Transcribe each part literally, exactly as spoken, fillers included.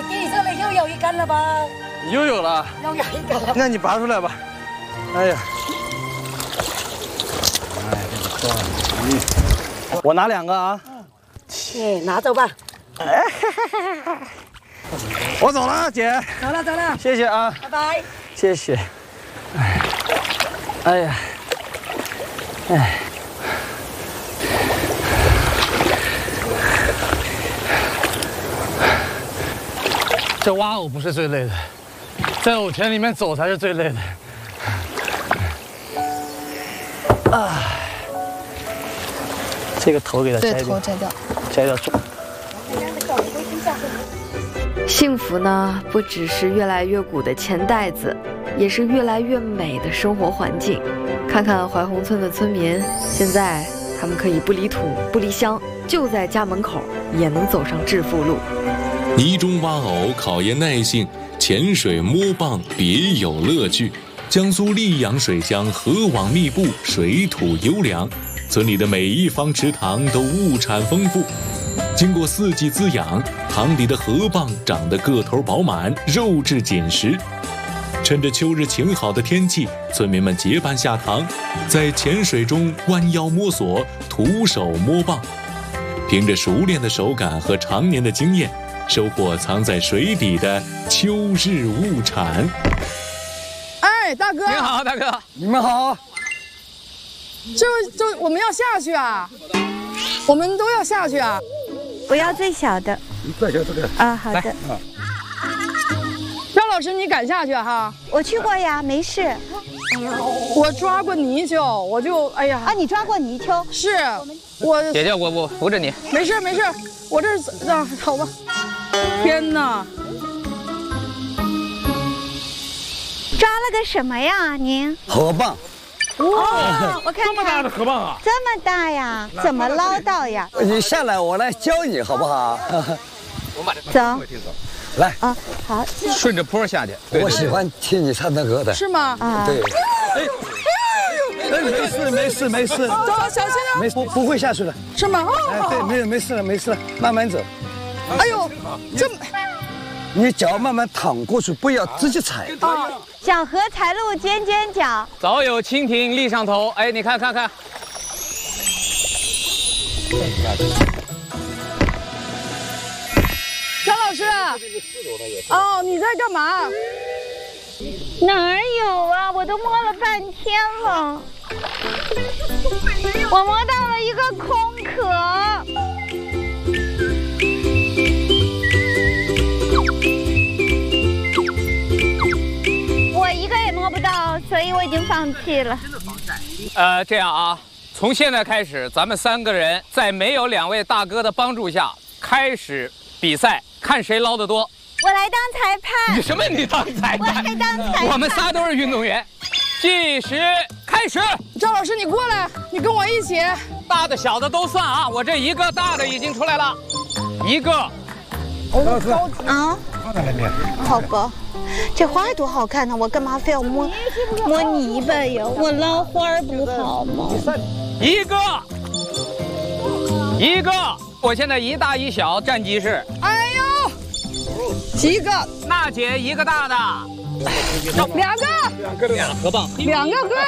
你这里又有一根了吧？ 又有了， 又有一根了。 那你拔出来吧。哎呀，哎，这个断了。我拿两个啊。 哎，拿走吧。哎， 我走了，姐。 走了走了， 谢谢啊。 拜拜。 谢谢。哎，哎呀，哎。 这挖藕不是最累的，在藕田里面走才是最累的。啊，这个头给它摘掉， 对，头摘掉， 摘掉重。 幸福呢，不只是越来越鼓的钱袋子，也是越来越美的生活环境。看看怀洪村的村民，现在他们可以不离土、不离乡，就在家门口也能走上致富路。 泥中挖藕考验耐性，潜水摸蚌别有乐趣。江苏溧阳水乡河网密布，水土优良，村里的每一方池塘都物产丰富。经过四季滋养，塘底的河蚌长得个头饱满，肉质紧实。趁着秋日晴好的天气，村民们结伴下塘，在浅水中弯腰摸索，徒手摸蚌。凭着熟练的手感和常年的经验。 收获藏在水底的秋日物产。 哎，大哥， 你好，大哥，你们好。 这这我们要下去啊，我们都要下去啊。 我要最小的。 最小这个。 啊，好的。 张老师，你敢下去哈？ 我去过呀，没事。 我抓过泥鳅，我就哎呀。 啊，你抓过泥鳅？ 是，我。 姐姐，我我扶着你。 没事没事，我这啊，好吧。 天哪！ 抓了个什么呀，您？ 河蚌。 哇，我看看。 这么大的河蚌啊！ 这么大呀？怎么捞到呀？ 你下来，我来教你好不好？ 走。 来。 啊，好。 顺着坡下去。 我喜欢听你唱的歌的。 是吗？ 啊。 对。哎，没事没事没事。 走，小心点。 没不不会下去了。 是吗？ 哎，对，没有没事了没事了，慢慢走。 哎呦，这你脚慢慢躺过去，不要直接踩。 啊，小荷才露尖尖角， 早有蜻蜓立上头。哎，你看看看。 张老师，哦，你在干嘛？ 哪儿有啊？我都摸了半天了，我摸到了一个空壳。 我一个也摸不到，所以我已经放弃了。 呃，这样啊，从现在开始，咱们三个人在没有两位大哥的帮助下，开始比赛，看谁捞得多。 我来当裁判。 你什么？你当裁判？ 我来当裁判。 我们仨都是运动员。计时开始。 张老师，你过来，你跟我一起。 大的小的都算啊，我这一个大的已经出来了，一个。 哦， 啊？好吧。 这花多好看呢！我干嘛非要摸摸泥巴呀？我捞花不好吗？ 一个，一个，我现在一大一小占鸡式。 哎呦，几个？ 娜姐一个大的， 两个， 两个俩河蚌， 两个对。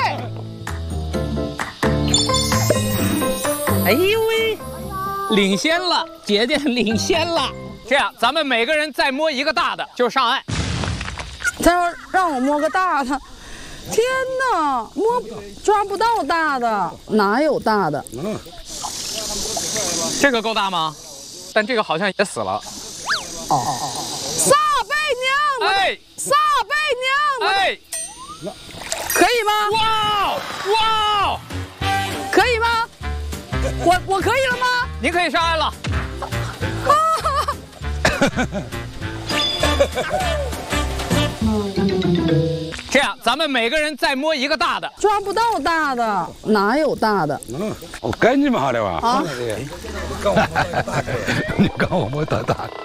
哎呦喂，领先了，姐姐领先了。这样，咱们每个人再摸一个大的，就上岸。 他说让我摸个大的，天哪，摸抓不到大的，哪有大的？ 这个够大吗？但这个好像也死了。 哦，撒贝娘，哎，撒贝娘，哎，可以吗？ 哇哇， 可以吗？我我可以了吗？ 您可以上岸了。这样，咱们每个人再摸一个大的， 抓不到大的，哪有大的？ 嗯，我跟你们好的吧？ 啊， 你刚我摸到大的，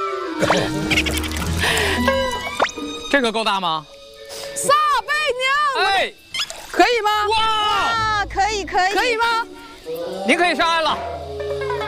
这个够大吗？ 撒贝娘， 哎， 可以吗？ 哇， 啊，可以可以， 可以吗？ 您可以上岸了。